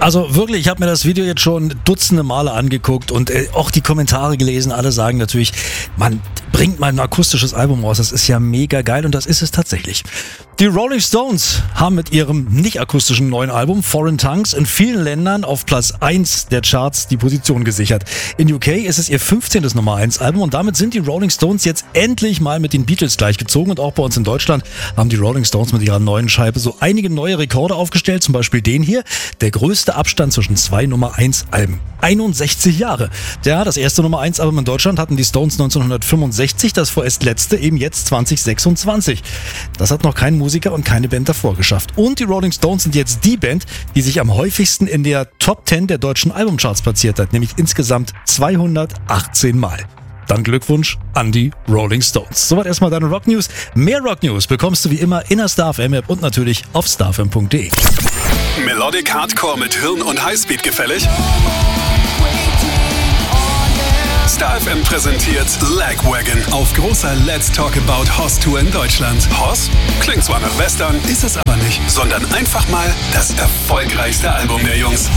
Also wirklich, ich habe mir das Video jetzt schon dutzende Male angeguckt und auch die Kommentare gelesen. Alle sagen natürlich, man bringt mal ein akustisches Album raus. Das ist ja mega geil und das ist es tatsächlich. Die Rolling Stones haben mit ihrem nicht akustischen neuen Album Foreign Tongues in vielen Ländern auf Platz 1 der Charts die Position gesichert. In UK ist es ihr 15. Nummer 1 Album und damit sind die Rolling Stones jetzt endlich mal mit den Beatles gleichgezogen. Und auch bei uns in Deutschland haben die Rolling Stones mit ihrer neuen Scheibe so einige neue Rekorde aufgestellt. Zum Beispiel den hier, der größte Abstand zwischen zwei Nummer 1 Alben. 61 Jahre. Ja, das erste Nummer 1 Album in Deutschland hatten die Stones 1965, das vorerst letzte eben jetzt 2026. Das hat noch kein Musiker und keine Band davor geschafft. Und die Rolling Stones sind jetzt die Band, die sich am häufigsten in der Top 10 der deutschen Albumcharts platziert hat, nämlich insgesamt 218 Mal. Dann Glückwunsch an die Rolling Stones. Soweit erstmal deine Rock News. Mehr Rock News bekommst du wie immer in der StarFM App und natürlich auf starfm.de. Melodic Hardcore mit Hirn und Highspeed gefällig? StarFM präsentiert Lagwagon auf großer Let's Talk About Hoss Tour in Deutschland. Hoss? Klingt zwar nach Western, ist es aber nicht, sondern einfach mal das erfolgreichste Album der Jungs.